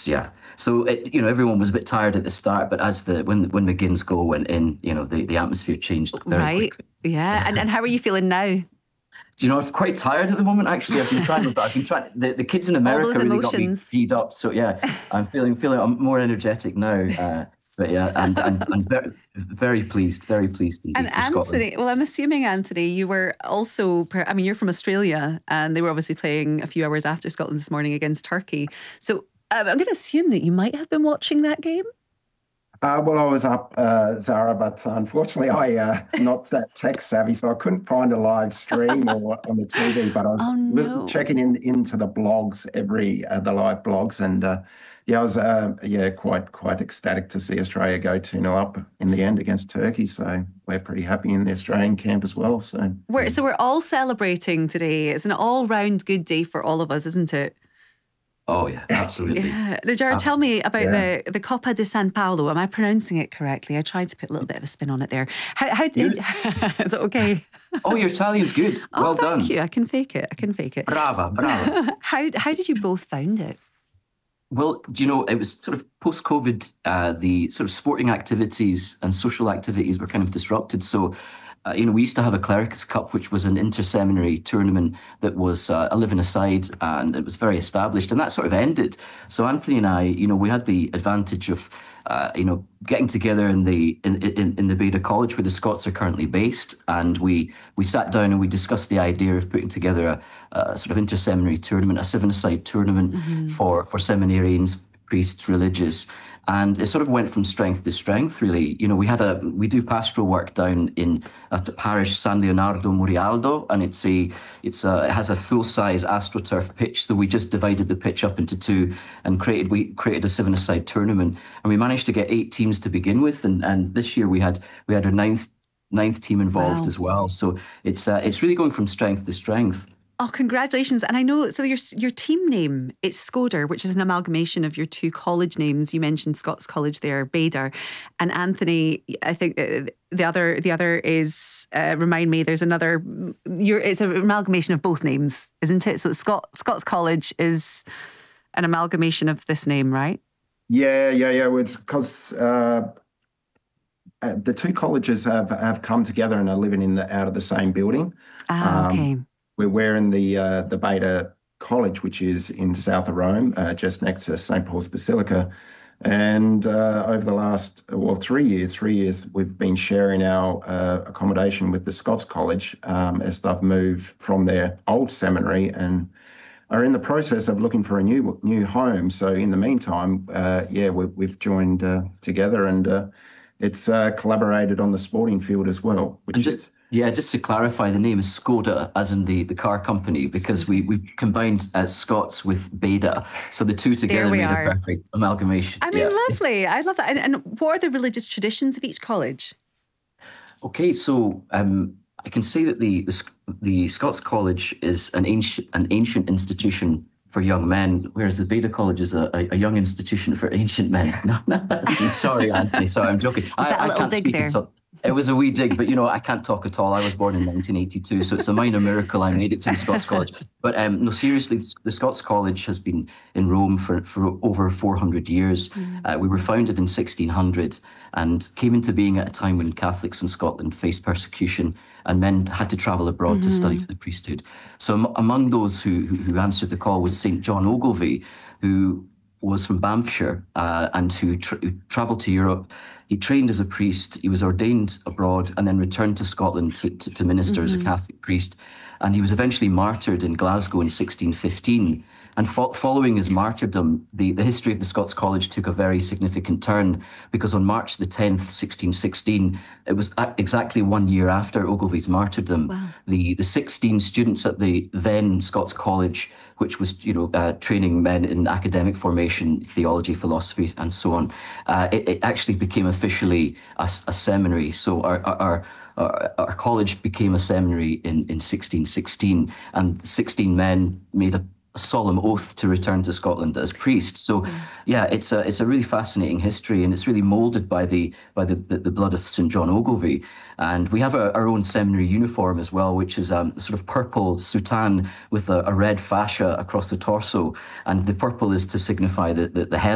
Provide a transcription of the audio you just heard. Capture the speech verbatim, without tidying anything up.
Yes, yeah. So it, you know, everyone was a bit tired at the start, but as the when when McGinn's goal went in, you know, the, the atmosphere changed very Right. quickly. Yeah. And and how are you feeling now? Do you know, I'm quite tired at the moment. Actually, I've been trying, but I've been trying. The, the kids in All America those really got me emotions. G'd up. So yeah, I'm feeling feeling I'm more energetic now. Uh, but yeah, and and and very very pleased, very pleased And indeed for Scotland. Anthony, well, I'm assuming, Anthony, you were also, per- I mean, you're from Australia and they were obviously playing a few hours after Scotland this morning against Turkey. So um, I'm going to assume that you might have been watching that game. Uh, well, I was up, uh, Zara, but unfortunately, I uh, not that tech savvy, so I couldn't find a live stream or on the T V. But I was Oh, li- no. checking in into the blogs, every uh, the live blogs, and uh, yeah, I was uh, yeah quite quite ecstatic to see Australia go two nil up in the end against Turkey. So we're pretty happy in the Australian camp as well. So We're, yeah. so we're all celebrating today. It's an all round good day for all of us, isn't it? Oh yeah, absolutely. Yeah. Now, Jared, tell Absolutely. me about Yeah. the, the Copa de San Paulo. Am I pronouncing it correctly? I tried to put a little bit of a spin on it there. How, how did, You, is it okay? oh, your Italian's good. Oh, Well thank done. you. I can fake it. I can fake it. Brava, brava. how, how did you both found it? Well, do you know, it was sort of post-COVID, uh, the sort of sporting activities and social activities were kind of disrupted. So, uh, you know, we used to have a Clericus Cup, which was an inter-seminary tournament that was uh, a living-a-side, and it was very established, and that sort of ended. So Anthony and I, you know, we had the advantage of, uh, you know, getting together in the in, in, in the Beda College where the Scots are currently based, and we we sat down and we discussed the idea of putting together a, a sort of inter-seminary tournament, a seven-a-side tournament Mm-hmm. for for seminarians, priests, religious, and it sort of went from strength to strength. Really, you know, we had a we do pastoral work down in at the parish San Leonardo Murialdo, and it's a it's a it has a full size AstroTurf pitch. So we just divided the pitch up into two and created we created a seven-a-side tournament, and we managed to get eight teams to begin with, and and this year we had we had our ninth ninth team involved Wow. as well. So it's uh, it's really going from strength to strength. Oh, congratulations. And I know, so your your team name, it's Skoder, which is an amalgamation of your two college names. You mentioned Scots College there, Beda. And Anthony, I think uh, the other the other is, uh, remind me, there's another, you're, it's an amalgamation of both names, isn't it? So Scot, Scots College is an amalgamation of this name, right? Yeah, yeah, yeah. Well, it's because uh, uh, the two colleges have have come together and are living in the out of the same building. Ah, Um, okay. we're we're in the uh, the Beta College, which is in south of Rome, uh, just next to Saint Paul's Basilica. And uh, over the last, well, three years, three years, we've been sharing our uh, accommodation with the Scots College um, as they've moved from their old seminary and are in the process of looking for a new new home. So in the meantime, uh, yeah, we, we've joined uh, together, and uh, it's uh, collaborated on the sporting field as well, And which just is yeah, just to clarify, the name is Skoda, as in the, the car company, because we we combined uh, Scots with Beda, so the two There together we made a are. perfect amalgamation. I mean, Yeah. lovely. I love that. And, and what are the religious traditions of each college? Okay, so um, I can say that the, the Sc- the Scots College is an ancient an ancient institution for young men, whereas the Beda College is a, a, a young institution for ancient men. No, no, sorry, Anthony. Sorry, I'm joking. Is I, that a I little can't dig speak there? until it was a wee dig, but you know I can't talk at all. I was born in nineteen eighty-two, so it's a minor miracle I made it to the Scots College. But um, no, seriously, the Scots College has been in Rome for, for over four hundred years. Mm. Uh, we were founded in sixteen hundred and came into being at a time when Catholics in Scotland faced persecution and men had to travel abroad to study for the priesthood. So am- among those who, who, who answered the call was Saint John Ogilvie, who was from Banffshire uh, and who, tra- who travelled to Europe. He trained as a priest, he was ordained abroad and then returned to Scotland to, to, to minister as a Catholic priest. And he was eventually martyred in Glasgow in sixteen fifteen. And fo- following his martyrdom, the, the history of the Scots College took a very significant turn, because on March the tenth, sixteen sixteen, it was a- exactly one year after Ogilvie's martyrdom, Wow. the, the sixteen students at the then Scots College, which was, you know, uh, training men in academic formation, theology, philosophy, and so on, uh, it, it actually became officially a, a seminary. So our, our, our, our college became a seminary in, in sixteen sixteen, and sixteen men made a a solemn oath to return to Scotland as priests. So, yeah, it's a it's a really fascinating history, and it's really moulded by the by the, the, the blood of Saint John Ogilvie. And we have a, our own seminary uniform as well, which is um, sort of purple soutane with a, a red fascia across the torso, and the purple is to signify the the, the head